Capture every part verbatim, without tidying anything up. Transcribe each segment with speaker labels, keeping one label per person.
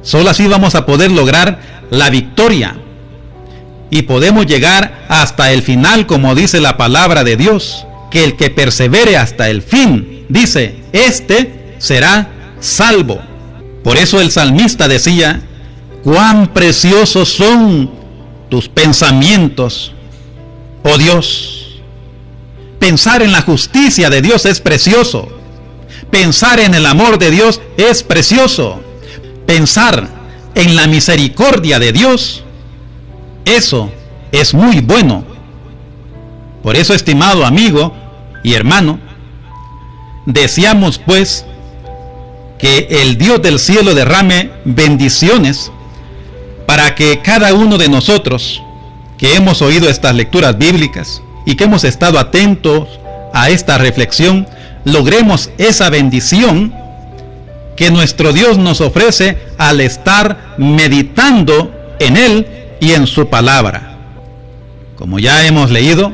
Speaker 1: Solo así vamos a poder lograr la victoria. Y podemos llegar hasta el final, como dice la palabra de Dios, que el que persevere hasta el fin, dice, este será salvo. Por eso el salmista decía, cuán preciosos son tus pensamientos, oh Dios. Pensar en la justicia de Dios es precioso. Pensar en el amor de Dios es precioso. Pensar en la misericordia de Dios, eso es muy bueno. Por eso, estimado amigo y hermano, deseamos pues que el Dios del cielo derrame bendiciones para que cada uno de nosotros que hemos oído estas lecturas bíblicas y que hemos estado atentos a esta reflexión, logremos esa bendición que nuestro Dios nos ofrece al estar meditando en Él y en su palabra. Como ya hemos leído,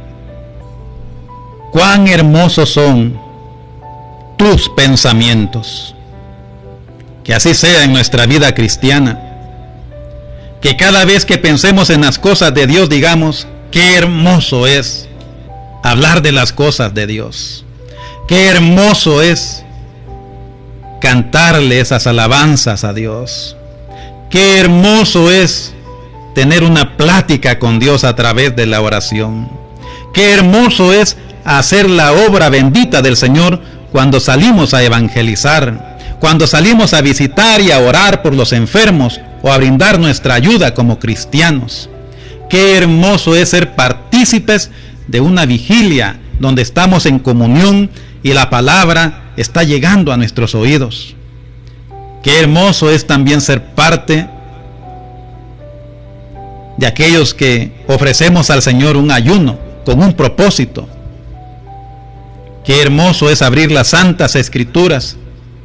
Speaker 1: cuán hermosos son tus pensamientos. Que así sea en nuestra vida cristiana. Que cada vez que pensemos en las cosas de Dios digamos, qué hermoso es hablar de las cosas de Dios. Qué hermoso es cantarle esas alabanzas a Dios. Qué hermoso es tener una plática con Dios a través de la oración. Qué hermoso es hacer la obra bendita del Señor cuando salimos a evangelizar, cuando salimos a visitar y a orar por los enfermos o a brindar nuestra ayuda como cristianos. Qué hermoso es ser partícipes de una vigilia donde estamos en comunión y la palabra está llegando a nuestros oídos. Qué hermoso es también ser parte de aquellos que ofrecemos al Señor un ayuno con un propósito. Qué hermoso es abrir las santas escrituras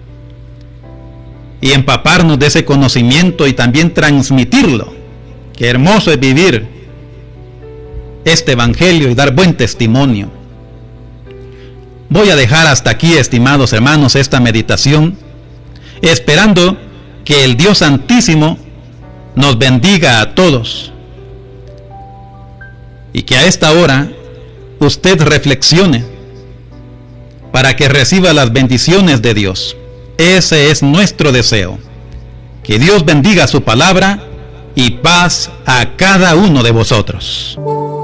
Speaker 1: y empaparnos de ese conocimiento y también transmitirlo. Qué hermoso es vivir este evangelio y dar buen testimonio. Voy a dejar hasta aquí, estimados hermanos, esta meditación, esperando que el Dios Santísimo nos bendiga a todos y que a esta hora usted reflexione para que reciba las bendiciones de Dios. Ese es nuestro deseo. Que Dios bendiga su palabra y paz a cada uno de vosotros.